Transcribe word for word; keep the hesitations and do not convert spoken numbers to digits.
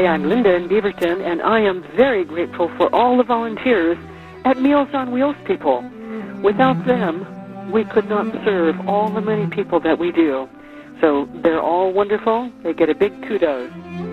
I'm Linda in Beaverton, and I am very grateful for all the volunteers at Meals on Wheels people. Without them, we could not serve all the many people that we do. So they're all wonderful. They get a big kudos.